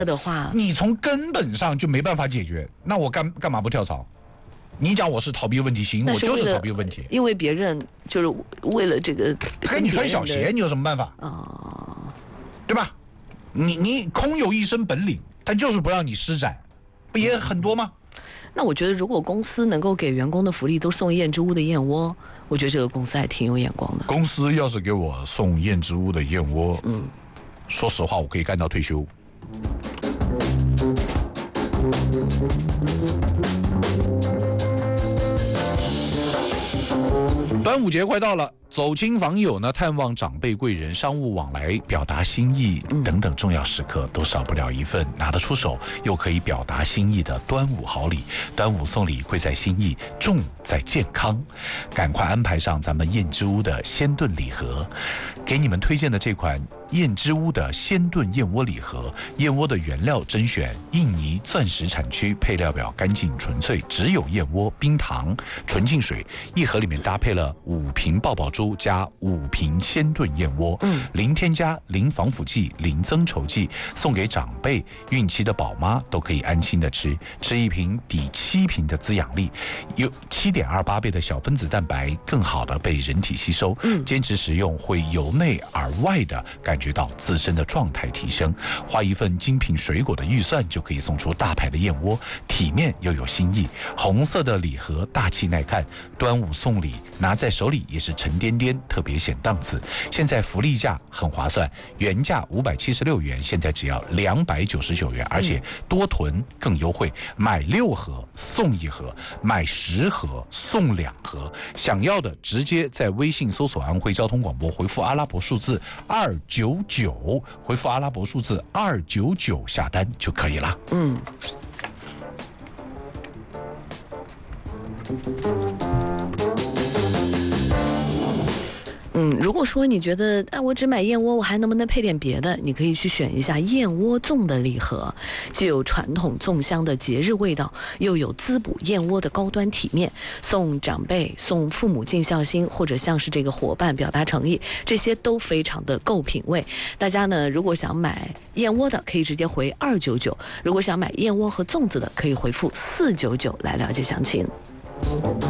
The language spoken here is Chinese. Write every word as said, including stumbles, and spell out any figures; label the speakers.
Speaker 1: 的话，
Speaker 2: 你从根本上就没办法解决，那我干干嘛不跳槽？你讲我是逃避问题，行，我就是逃避问题。
Speaker 1: 因为别人就是为了这个
Speaker 2: 跟你穿小鞋，你有什么办法啊、哦？对吧？你你空有一身本领，但就是不让你施展，不也很多吗？
Speaker 1: 那我觉得，如果公司能够给员工的福利都送燕之屋的燕窝，我觉得这个公司还挺有眼光的。
Speaker 2: 公司要是给我送燕之屋的燕窝，嗯，说实话，我可以干到退休。端午节快到了，走亲访友呢，探望长辈贵人，商务往来，表达心意等等重要时刻，都少不了一份拿得出手又可以表达心意的端午好礼。端午送礼贵在心意，重在健康。赶快安排上咱们燕之屋的鲜炖礼盒，给你们推荐的这款燕之屋的鲜炖燕窝礼盒，燕窝的原料甄选印尼钻石产区，配料表干净纯粹，只有燕窝、冰糖、纯净水，一盒里面搭配了五瓶爆爆珠加五瓶鲜炖燕窝，嗯，零添加、零防腐剂、零增稠剂，送给长辈、孕期的宝妈都可以安心的吃。吃一瓶抵七瓶的滋养力，有七点二八倍的小分子蛋白，更好的被人体吸收。嗯，坚持食用会由内而外的感觉到自身的状态提升。花一份精品水果的预算就可以送出大牌的燕窝，体面又有新意。红色的礼盒大气耐看，端午送礼拿在手里也是沉甸甸，特别显档次。现在福利价很划算，原价五百七十六元，现在只要两百九十九元，而且多囤更优惠，买六盒送一盒，买十盒送两盒。想要的直接在微信搜索安徽交通广播，回复阿拉伯数字二九九，回复阿拉伯数字二九九下单就可以了。嗯。
Speaker 1: 嗯，如果说你觉得哎，我只买燕窝，我还能不能配点别的？你可以去选一下燕窝粽的礼盒，既有传统粽香的节日味道，又有滋补燕窝的高端体面，送长辈、送父母尽孝心，或者像是这个伙伴表达诚意，这些都非常的够品味。大家呢，如果想买燕窝的，可以直接回二九九；如果想买燕窝和粽子的，可以回复四九九来了解详情。